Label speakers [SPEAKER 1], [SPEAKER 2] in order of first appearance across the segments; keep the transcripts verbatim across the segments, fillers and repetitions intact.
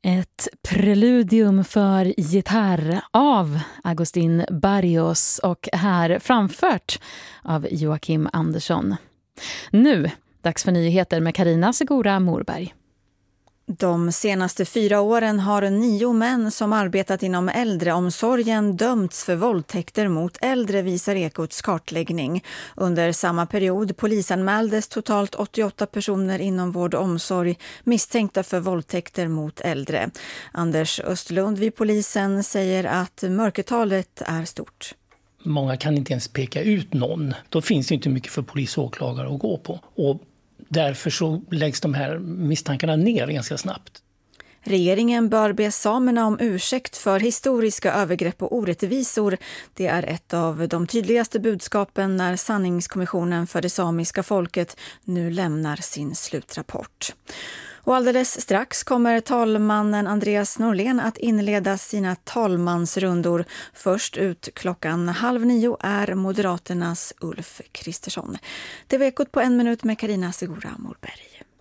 [SPEAKER 1] Ett preludium för gitarr av Agustin Barrios och här framfört av Joakim Andersson. Nu, dags för nyheter med Carina Segura Morberg.
[SPEAKER 2] De senaste fyra åren har nio män som arbetat inom äldreomsorgen dömts för våldtäkter mot äldre, visar Ekots kartläggning. Under samma period polisanmäldes totalt åttioåtta personer inom vård och omsorg misstänkta för våldtäkter mot äldre. Anders Östlund vid polisen säger att mörkertalet är stort.
[SPEAKER 3] Många kan inte ens peka ut någon. Då finns det inte mycket för polis och åklagare att gå på. Och därför så läggs de här misstankarna ner ganska snabbt.
[SPEAKER 2] Regeringen bör be samerna om ursäkt för historiska övergrepp och orättvisor. Det är ett av de tydligaste budskapen när sanningskommissionen för det samiska folket nu lämnar sin slutrapport. Och alldeles strax kommer talmannen Andreas Norlén att inleda sina talmansrundor. Först ut klockan halv nio är Moderaternas Ulf Kristersson. Det var Ekot på en minut med Carina Segura Morberg.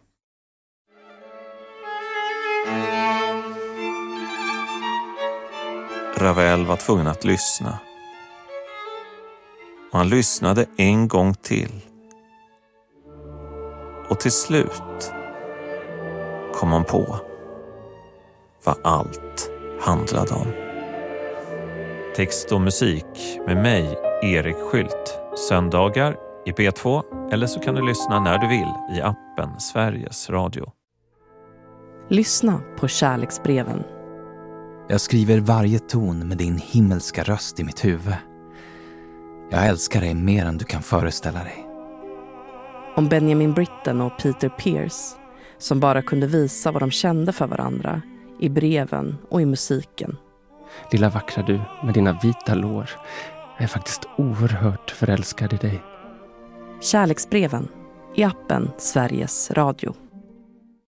[SPEAKER 4] Ravel var tvungen att lyssna. Och han lyssnade en gång till. Och till slut kom han på vad allt handlade om. Text och musik med mig, Erik Skylt. Söndagar i P två, eller så kan du lyssna när du vill i appen Sveriges Radio.
[SPEAKER 5] Lyssna på kärleksbreven.
[SPEAKER 6] Jag skriver varje ton med din himmelska röst i mitt huvud. Jag älskar dig mer än du kan föreställa dig.
[SPEAKER 5] Om Benjamin Britten och Peter Pierce, som bara kunde visa vad de kände för varandra i breven och i musiken.
[SPEAKER 7] Lilla vackra du med dina vita lår. Jag är faktiskt oerhört förälskad i dig.
[SPEAKER 5] Kärleksbreven i appen Sveriges Radio.